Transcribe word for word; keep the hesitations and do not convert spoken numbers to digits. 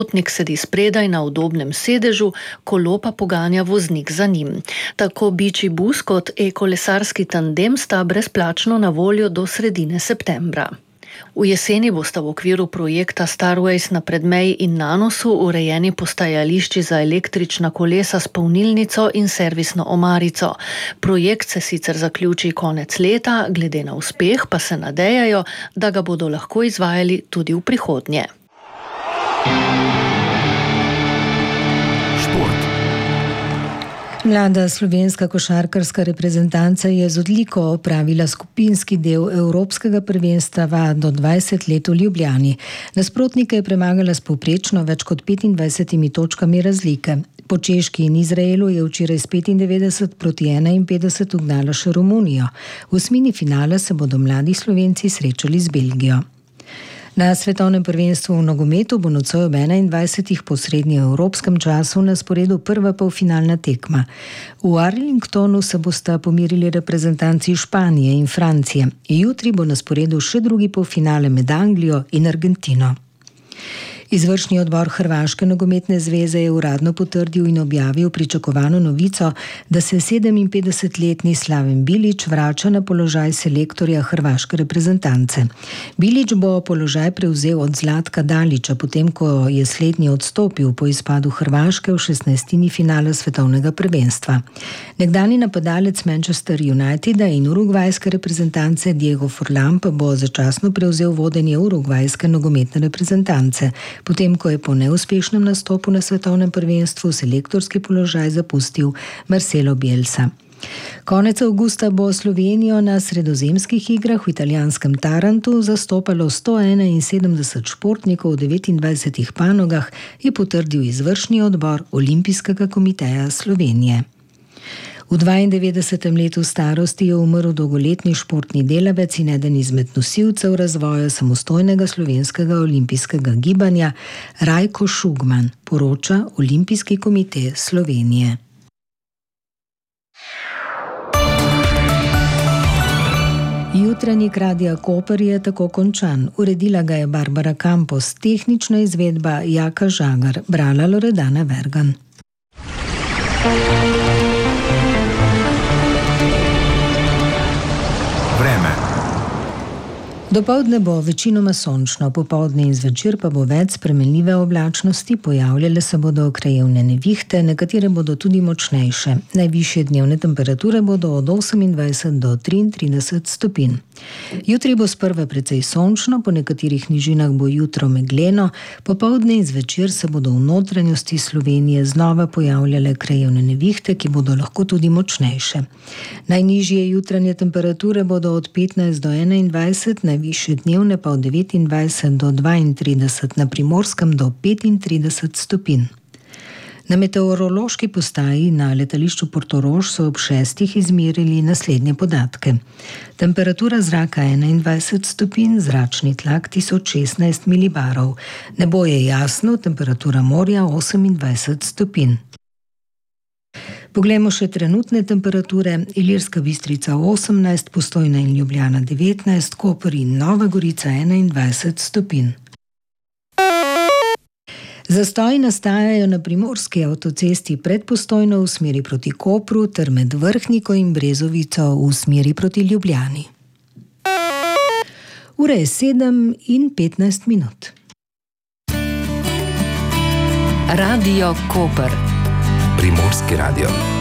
Potnik sedi spredaj na udobnem sedežu, kolo pa poganja voznik za njim. Tako biči bus kot e-kolesarski tandem sta brezplačno na voljo do sredine septembra. V jeseni bosta v okviru projekta Starways na Predmeji in Nanosu urejeni postajališči za električna kolesa s polnilnico in servisno omarico. Projekt se sicer zaključi konec leta, glede na uspeh pa se nadejajo, da ga bodo lahko izvajali tudi v prihodnje. Mlada slovenska košarkarska reprezentanca je z odliko opravila skupinski del Evropskega prvenstva do dvajset let v Ljubljani. Nasprotnike je premagala s povprečno več kot petindvajsetimi točkami razlike. Po Češki in Izraelu je včeraj s petindevetdeset proti enainpetdeset ugnala še Romunijo. V osmini finala se bodo mladi Slovenci srečali z Belgijo. Na svetovnem prvenstvu v nogometu bo nocoj ob enaindvajsetih po srednjeevropskem času na sporedu prva polfinalna tekma. V Arlingtonu se bosta pomirili reprezentanci Španije in Francije. Jutri bo na sporedu še drugi polfinale med Anglijo in Argentino. Izvršni odbor Hrvaške nogometne zveze je uradno potrdil in objavil pričakovano novico, da se sedeminpetdesetletni Slaven Bilić vrača na položaj selektorja hrvaške reprezentance. Bilić bo položaj prevzel od Zlatka Dalića, potem ko je slednji odstopil po izpadu Hrvaške v šestnajstini finala svetovnega prvenstva. Nekdani napadalec Manchester Uniteda in urugvajske reprezentance Diego Forlán pa bo začasno prevzel vodenje urugvajske nogometne reprezentance, potem ko je po neuspešnem nastopu na svetovnem prvenstvu selektorski položaj zapustil Marcelo Bielsa. Konec avgusta bo Slovenijo na sredozemskih igrah v italijanskem Tarantu zastopalo sto enainsedemdeset športnikov v devetindvajsetih panogah, je potrdil izvršni odbor Olimpijskega komiteja Slovenije. V dvaindevetdesetem letu starosti je umrl dolgoletni športni delavec in eden izmed nosilcev razvoja samostojnega slovenskega olimpijskega gibanja Rajko Šugman, poroča Olimpijski komite Slovenije. Jutranjik Radia Koper je tako končan. Uredila ga je Barbara Campos, tehnična izvedba Jaka Žagar, brala Loredana Vergan. Vreme. Dopoldne bo večinoma sončno, popoldne in zvečer pa bo več spremenljive oblačnosti, pojavljale se bodo krajevne nevihte, nekatere bodo tudi močnejše. Najvišje dnevne temperature bodo od osemindvajset do triintrideset stopinj. Jutri bo sprva precej sončno, po nekaterih nižinah bo jutro megleno, popoldne in zvečer se bodo v notranjosti Slovenije znova pojavljale krajevne nevihte, ki bodo lahko tudi močnejše. Najnižje jutranje temperature bodo od petnajst do enaindvajset, najvišje dnevne pa od devetindvajset do dvaintrideset, na Primorskem do petintrideset stopinj. Na meteorološki postaji na letališču Portorož so ob šestih izmerili naslednje podatke. Temperatura zraka enaindvajset stopinj, zračni tlak tisoč šestnajst milibarov. Nebo je jasno, temperatura morja osemindvajset stopinj. Poglejmo še trenutne temperature. Ilirska Bistrica osemnajst, Postojna in Ljubljana devetnajst, Koper in Nova Gorica enaindvajset stopinj. Zastoji nastajajo na primorski avtocesti pred Postojno v smeri proti Kopru ter med Vrhniko in Brezovico v smeri proti Ljubljani. Ura je sedem in petnajst minut. Radio Koper. Primorski radio.